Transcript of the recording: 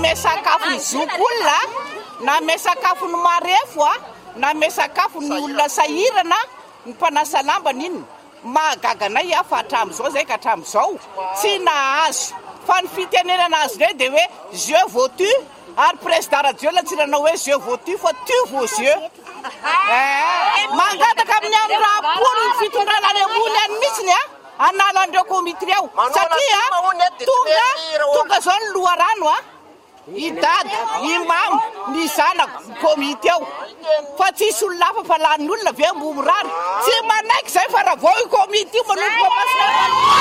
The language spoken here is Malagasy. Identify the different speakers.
Speaker 1: mesakafo ny zokolona na mesakafo ny marefo na mesakafo ny olona sahirana ny mpanasa lambana iny mahagaganay afa hatramin'izao zay ka hatramin'izao tsy nahazo fa ny fitenenana azy re de hoe je votu ary président radio latsiranao hoe je votu fa tu vos yeux mangataka amin'ny amin'ny rapolo ny fitondrana any ambony any mihitsiny anala andreo komitry ao satria tonga zao ny loharano idady imamo ny zanako komity ao fa tsisy olona hafa fa lanin'olona ve mbomorary tsy manaiky zay fa raha vao i komity io manolotra